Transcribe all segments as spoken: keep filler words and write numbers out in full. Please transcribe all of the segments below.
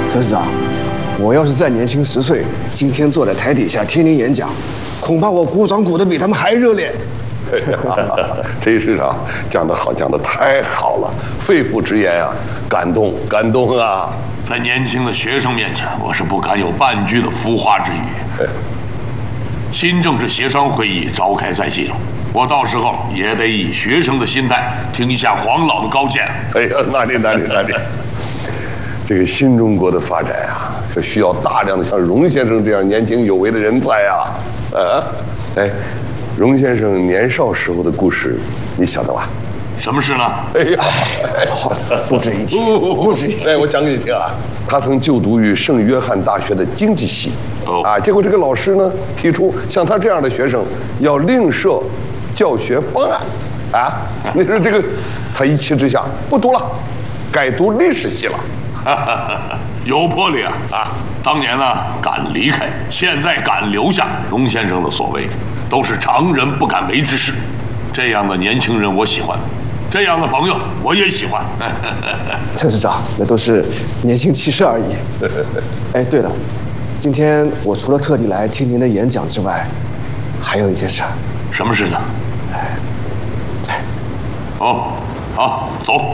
陈市长，我要是再年轻十岁，今天坐在台底下听您演讲，恐怕我鼓掌鼓得比他们还热烈。 陈市长讲得好，讲得太好了，肺腑之言啊，感动，感动啊！ 在年轻的学生面前，我是不敢有半句的浮华之语。新政治协商会议召开在即了，我到时候也得以学生的心态听一下黄老的高见。 哎呀，那里那里那里，这个新中国的发展啊，是需要大量的像荣先生这样年轻有为的人才啊！啊，哎。荣先生年少时候的故事，你晓得吧？ 什么事呢？ 哎呀， 好，不值一提，不值一提。 哎，我讲给你听啊，他曾就读于圣约翰大学的经济系， 哦， 啊，结果这个老师呢提出，像他这样的学生要另设教学方案，啊，你说这个，他一气之下不读了，改读历史系了。 有魄力啊！啊，当年呢敢离开，现在敢留下，荣先生的所为都是常人不敢为之事。这样的年轻人我喜欢，这样的朋友我也喜欢。 陈市长，那都是年轻气盛而已。哎，对了，今天我除了特地来听您的演讲之外，还有一件事。 什么事呢？ 哎，哎， 哦，好，走。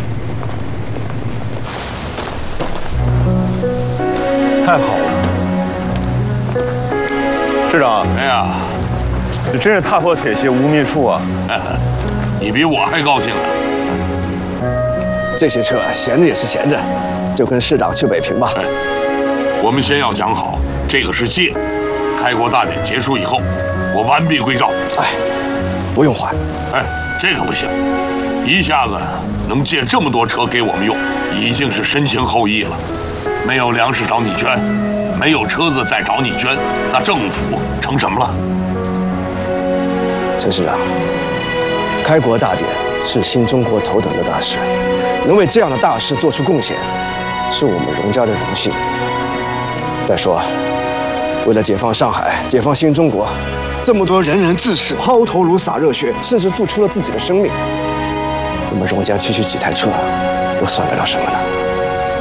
太好了，市长！ 哎呀， 这真是踏破铁鞋无觅处啊！ 你比我还高兴啊！ 这些车闲着也是闲着，就跟市长去北平吧。 哎，我们先要讲好，这个是借。开国大典结束以后，我完璧归赵。 哎，不用还。 哎，这可不行，一下子能借这么多车给我们用，已经是深情厚谊了。没有粮食找你捐，没有车子再找你捐，那政府成什么了？ 陈市长，开国大典是新中国头等的大事，能为这样的大事做出贡献，是我们荣家的荣幸。再说，为了解放上海，解放新中国，这么多仁人志士抛头颅洒热血，甚至付出了自己的生命，我们荣家区区几台车，又算得了什么呢？